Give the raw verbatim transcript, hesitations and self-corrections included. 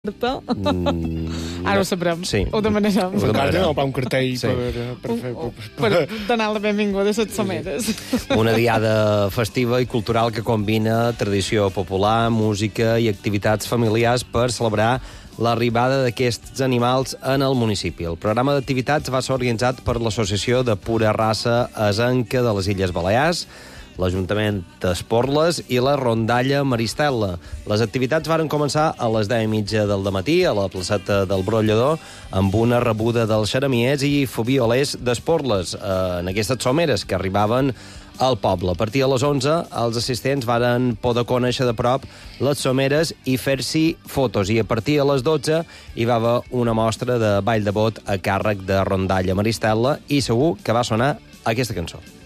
Mm, Ara ho sabrem, sí. ho demanarem. Ho demanarem. No, un cartell Sí. per, per fer... Per donar la benvinguda a les someres. Una diada festiva i cultural que combina tradició popular, música i activitats familiars per celebrar l'arribada d'aquests animals en el municipi. El programa d'activitats va ser organitzat per l'Associació de Pura Raça Asenca de les Illes Balears, l'Ajuntament d'Esporles i la Rondalla Maristela. Les activitats varen començar a les deu i mitja del dematí a la placeta del Brollador amb una rebuda dels xeramiers i fobiolers d'Esporles eh, en aquestes someres que arribaven al poble. A partir de les onze, els assistents varen poder conèixer de prop les someres i fer-s'hi fotos. I a partir de les dotze hi va haver una mostra de ball de bot a càrrec de Rondalla Maristela i segur que va sonar aquesta cançó.